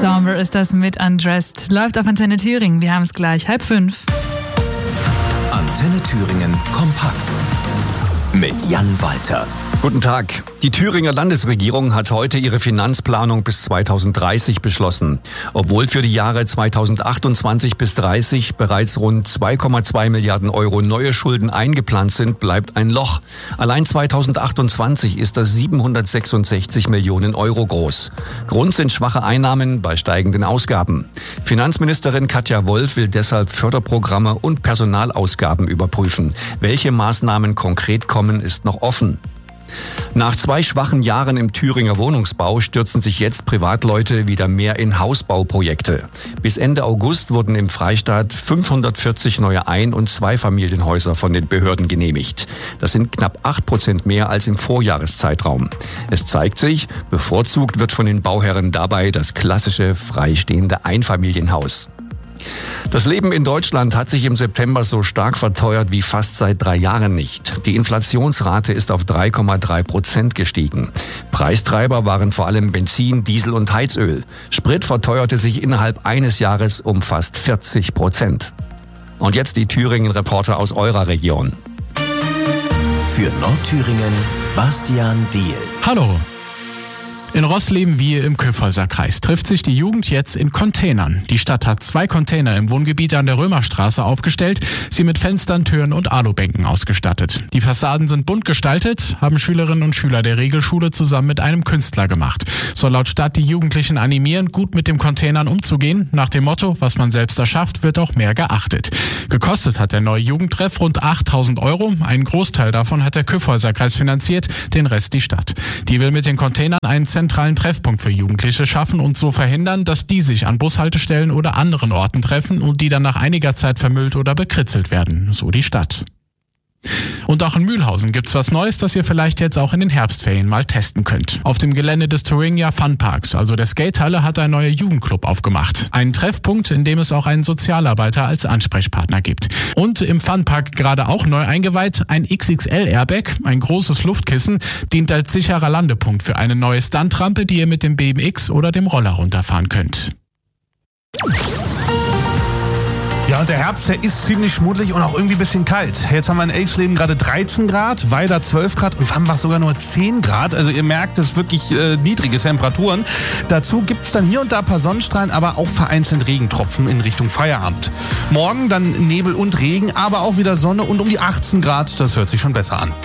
Somber ist das mit Undressed. Läuft auf Antenne Thüringen. Wir haben es gleich 4:30. Antenne Thüringen kompakt mit Jan Walter. Guten Tag. Die Thüringer Landesregierung hat heute ihre Finanzplanung bis 2030 beschlossen. Obwohl für die Jahre 2028 bis 30 bereits rund 2,2 Milliarden Euro neue Schulden eingeplant sind, bleibt ein Loch. Allein 2028 ist das 766 Millionen Euro groß. Grund sind schwache Einnahmen bei steigenden Ausgaben. Finanzministerin Katja Wolf will deshalb Förderprogramme und Personalausgaben überprüfen. Welche Maßnahmen konkret kommen, ist noch offen. Nach 2 schwachen Jahren im Thüringer Wohnungsbau stürzen sich jetzt Privatleute wieder mehr in Hausbauprojekte. Bis Ende August wurden im Freistaat 540 neue Ein- und Zweifamilienhäuser von den Behörden genehmigt. Das sind knapp 8% mehr als im Vorjahreszeitraum. Es zeigt sich, bevorzugt wird von den Bauherren dabei das klassische freistehende Einfamilienhaus. Das Leben in Deutschland hat sich im September so stark verteuert wie fast seit 3 Jahren nicht. Die Inflationsrate ist auf 3,3% gestiegen. Preistreiber waren vor allem Benzin, Diesel und Heizöl. Sprit verteuerte sich innerhalb eines Jahres um fast 40%. Und jetzt die Thüringen-Reporter aus eurer Region. Für Nordthüringen Bastian Diehl. Hallo. In Rossleben-Wiehe im Kyffhäuserkreis trifft sich die Jugend jetzt in Containern. Die Stadt hat 2 Container im Wohngebiet an der Römerstraße aufgestellt, sie mit Fenstern, Türen und Alubänken ausgestattet. Die Fassaden sind bunt gestaltet, haben Schülerinnen und Schüler der Regelschule zusammen mit einem Künstler gemacht. Soll laut Stadt die Jugendlichen animieren, gut mit den Containern umzugehen. Nach dem Motto, was man selbst erschafft, wird auch mehr geachtet. Gekostet hat der neue Jugendtreff rund 8.000 Euro. Einen Großteil davon hat der Kyffhäuserkreis finanziert, den Rest die Stadt. Die will mit den Containern einen zentralen Treffpunkt für Jugendliche schaffen und so verhindern, dass die sich an Bushaltestellen oder anderen Orten treffen und die dann nach einiger Zeit vermüllt oder bekritzelt werden, so die Stadt. Und auch in Mühlhausen gibt's was Neues, das ihr vielleicht jetzt auch in den Herbstferien mal testen könnt. Auf dem Gelände des Thuringia Funparks, also der Skatehalle, hat ein neuer Jugendclub aufgemacht. Einen Treffpunkt, in dem es auch einen Sozialarbeiter als Ansprechpartner gibt. Und im Funpark gerade auch neu eingeweiht, ein XXL-Airbag, ein großes Luftkissen, dient als sicherer Landepunkt für eine neue Stuntrampe, die ihr mit dem BMX oder dem Roller runterfahren könnt. Ja, und der Herbst, der ist ziemlich schmuddelig und auch irgendwie ein bisschen kalt. Jetzt haben wir in Elxleben gerade 13 Grad, Weida 12 Grad und Wambach sogar nur 10 Grad. Also ihr merkt, das ist wirklich niedrige Temperaturen. Dazu gibt's dann hier und da ein paar Sonnenstrahlen, aber auch vereinzelt Regentropfen in Richtung Feierabend. Morgen dann Nebel und Regen, aber auch wieder Sonne und um die 18 Grad. Das hört sich schon besser an.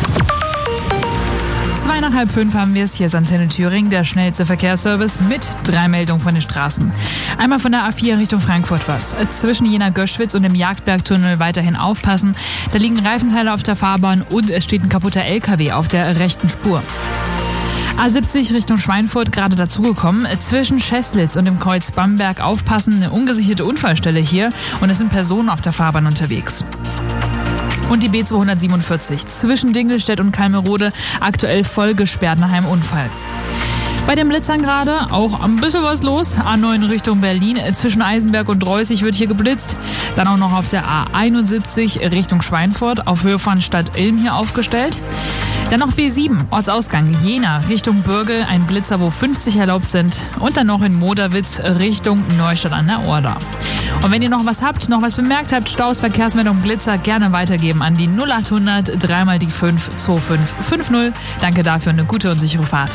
2 nach 4:30 haben wir es. Hier ist Antenne Thüringen, der schnellste Verkehrsservice mit 3 Meldungen von den Straßen. Einmal von der A4 Richtung Frankfurt was. Zwischen Jena-Göschwitz und dem Jagdbergtunnel weiterhin aufpassen. Da liegen Reifenteile auf der Fahrbahn und es steht ein kaputter LKW auf der rechten Spur. A70 Richtung Schweinfurt gerade dazugekommen. Zwischen Scheßlitz und dem Kreuz Bamberg aufpassen. Eine ungesicherte Unfallstelle hier und es sind Personen auf der Fahrbahn unterwegs. Und die B247 zwischen Dingelstedt und Kalmerode aktuell voll gesperrt nach einem Unfall. Bei den Blitzern gerade auch ein bisschen was los. A9 Richtung Berlin, zwischen Eisenberg und Reußig wird hier geblitzt. Dann auch noch auf der A71 Richtung Schweinfurt, auf Höhe von Stadt Ilm hier aufgestellt. Dann noch B7, Ortsausgang Jena Richtung Bürgel, ein Blitzer, wo 50 erlaubt sind. Und dann noch in Moderwitz Richtung Neustadt an der Order. Und wenn ihr noch was habt, noch was bemerkt habt, Staus, Verkehrsmeldung, Blitzer, gerne weitergeben an die 0800 3 mal die 5 2550. Danke dafür, eine gute und sichere Fahrt.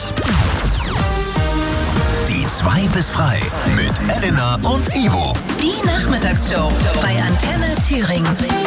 Die 2 bis frei mit Elena und Ivo. Die Nachmittagsshow bei Antenne Thüringen.